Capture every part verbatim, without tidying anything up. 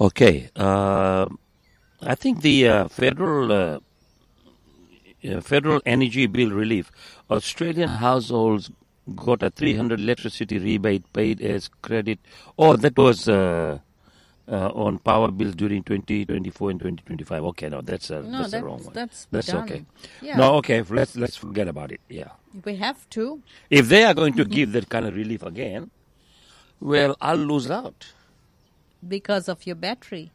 Okay. Uh, I think the uh, federal uh, uh, federal energy bill relief. Australian households got a three hundred electricity rebate paid as credit. Oh, that was uh, uh, on power bills during twenty twenty-four and twenty twenty-five. Okay, no, that's a No, that's the that's wrong one. that's That's done. okay. Yeah, No, okay. Let's let's forget about it. Yeah. we have to. If they are going to give that kind of relief again, well, I'll lose out Because of your battery.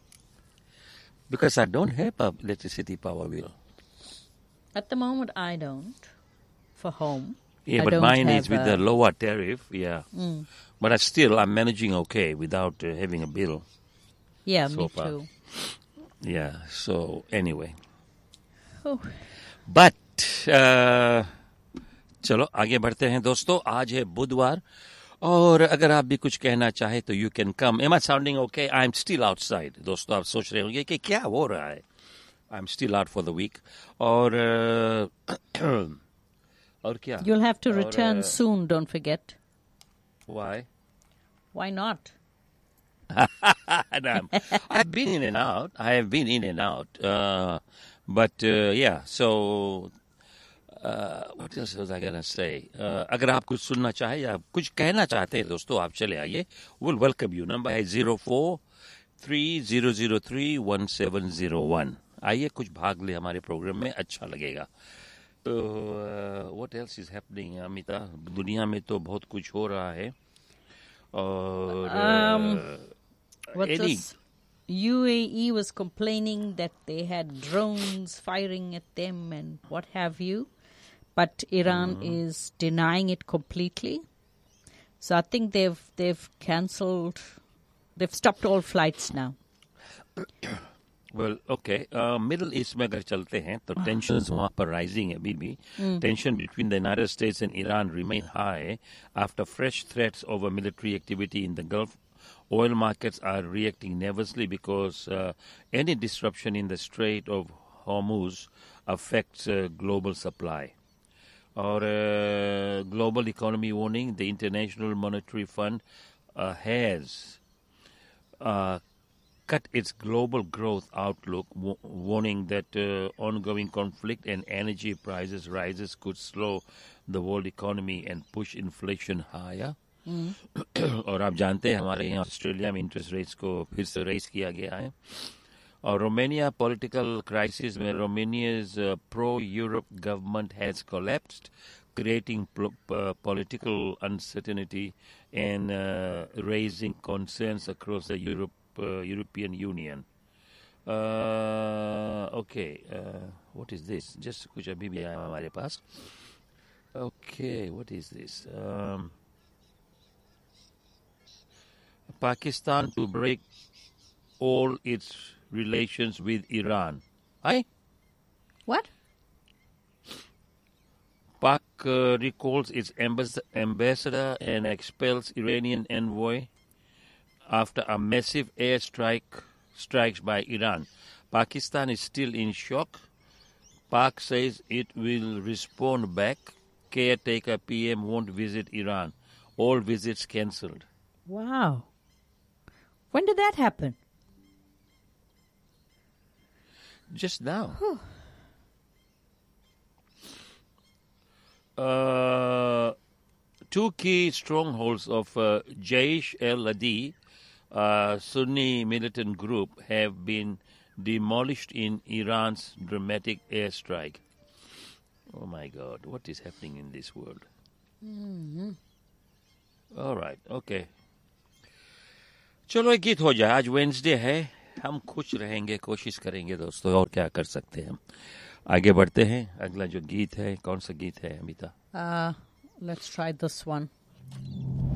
because I don't have a electricity power bill. At the moment, I don't. For home. Yeah, I but don't mine have is with a- the lower tariff. Yeah, Mm. but I still I'm managing okay without uh, having a bill. Yeah, So me far. too. Yeah. So anyway, Oh. but uh, चलो आगे बढ़ते हैं दोस्तों. आज है बुधवार और अगर आप भी कुछ कहना चाहे तो you can come. M I sounding okay? I am still outside. दोस्तों आप सोच रहे होंगे कि क्या हो रहा है. I am still out for the week. और uh, और क्या? You'll have to और, return uh, soon, don't forget. Why? Why not? And, um, I've been in and out. I have been in and out. Uh, but uh, yeah, so uh, what else was I gonna say? Uh, अगर आप कुछ सुनना चाहे या कुछ कहना चाहते हैं दोस्तों, आप चले आइए. We'll welcome you. नंबर है zero four three zero zero three one seven zero one. आइए कुछ भाग ले हमारे प्रोग्राम में, अच्छा लगेगा. तो what else is happening Amita? दुनिया में तो बहुत कुछ हो रहा है. और Um, uh, What's any this? U A E was complaining that they had drones firing at them and what have you. But Iran is denying it completely. So I think they've they've cancelled, they've stopped all flights now. Well okay. Middle east में अगर चलते हैं तो tensions वहां पर rising है अभी भी. Tension between the United states and Iran remain high after fresh threats over military activity in the gulf. Oil markets are reacting nervously because uh, any disruption in the Strait of Hormuz affects uh, global supply. Or uh, global economy warning, the International Monetary Fund uh, has uh, cut its global growth outlook, w- warning that uh, ongoing conflict and energy prices rises could slow the world economy and push inflation higher. और आप जानते हैं हमारे यहाँ Australia में interest rates को फिर से रेज किया गया है. और रोमानिया पॉलिटिकल क्राइसिस में रोमानिया's pro Europe government has collapsed, creating uh, political uncertainty and uh, raising concerns across the Europe, uh, European Union. Uh, okay, uh, what is this? Just कुछ अभी भी आया हमारे पास. Okay, what is this? Um, Pakistan to break all its relations with Iran. Aye? What? Pak uh, recalls its ambas- ambassador and expels Iranian envoy after a massive airstrike strikes by Iran. Pakistan is still in shock. Pak says it will respond back. Caretaker P M won't visit Iran. All visits cancelled. Wow. When did that happen? Just now. Uh, two key strongholds of uh, Jaish al-Adi, uh, Sunni militant group, have been demolished in Iran's dramatic airstrike. Oh my God, what is happening in this world? Mm-hmm. All right, okay. चलो एक गीत हो जाए. आज Wednesday है, हम खुश रहेंगे, कोशिश करेंगे दोस्तों, और क्या कर सकते हैं हम. आगे बढ़ते हैं. अगला जो गीत है, कौन सा गीत है Amita? Uh, let's try this one.